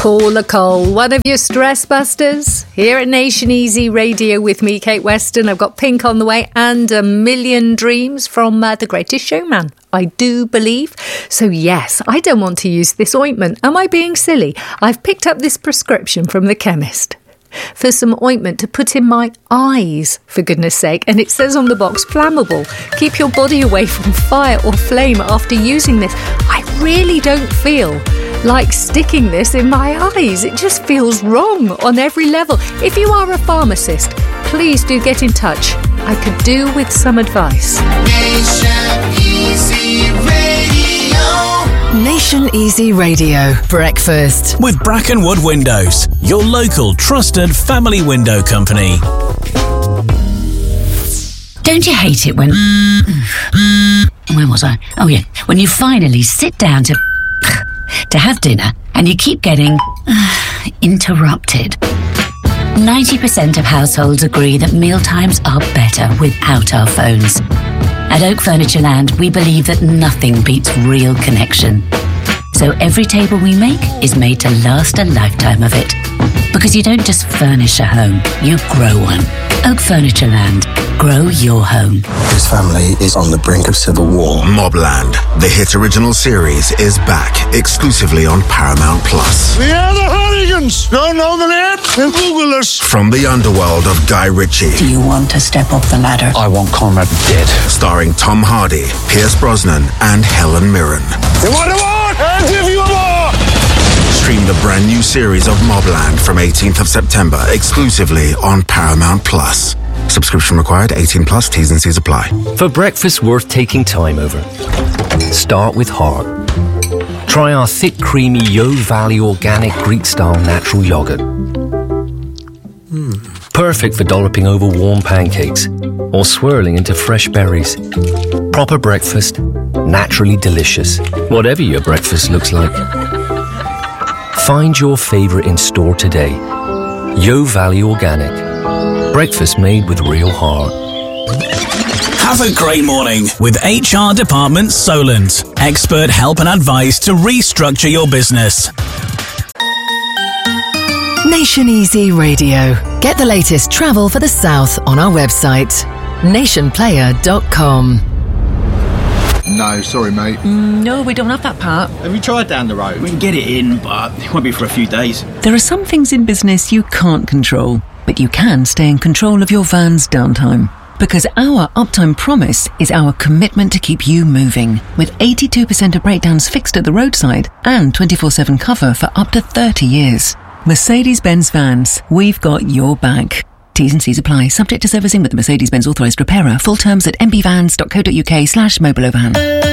Paula Cole, one of your stress busters. Here at Nation Easy Radio with me, Kate Weston. I've got Pink on the way and A Million Dreams from The Greatest Showman, I do believe. So yes, I don't want to use this ointment. Am I being silly? I've picked up this prescription from the chemist for some ointment to put in my eyes, for goodness sake. And it says on the box, flammable. Keep your body away from fire or flame after using this. I really don't feel like sticking this in my eyes. It just feels wrong on every level. If you are a pharmacist, please do get in touch. I could do with some advice. Nation Easy Radio. Nation Easy Radio. Breakfast with Brackenwood Windows, your local trusted family window company. Don't you hate it when... Where was I? Oh yeah, when you finally sit down to have dinner and you keep getting interrupted. 90% of households agree that mealtimes are better without our phones. At Oak Furniture Land, we believe that nothing beats real connection. So every table we make is made to last a lifetime of it. Because you don't just furnish a home, you grow one. Oak Furniture Land. Grow your home. His family is on the brink of civil war. Mobland, the hit original series, is back exclusively on Paramount Plus. We are the hooligans. Don't know the name? Then Google us. From the underworld of Guy Ritchie. Do you want to step up the ladder? I want Conrad dead. Starring Tom Hardy, Pierce Brosnan, and Helen Mirren. You want a war? I'll give you a war. Stream the brand new series of Mobland from 18th of September exclusively on Paramount Plus. Subscription required, 18 plus, T's and C's apply. For breakfast worth taking time over, start with heart. Try our thick, creamy Yo Valley organic Greek-style natural yogurt. Perfect for dolloping over warm pancakes or swirling into fresh berries. Proper breakfast, naturally delicious, whatever your breakfast looks like. Find your favourite in store today. Yo Valley Organic. Breakfast made with real heart. Have a great morning with HR Department Solent. Expert help and advice to restructure your business. Nation Easy Radio. Get the latest travel for the South on our website, nationplayer.com. No, sorry, mate. No, we don't have that part. Have you tried down the road? We can get it in, but it won't be for a few days. There are some things in business you can't control, but you can stay in control of your van's downtime. Because our uptime promise is our commitment to keep you moving, with 82% of breakdowns fixed at the roadside and 24/7 cover for up to 30 years. Mercedes-Benz Vans, we've got your back. T's and C's apply. Subject to servicing with the Mercedes-Benz authorised repairer. Full terms at mbvans.co.uk/mobilovan.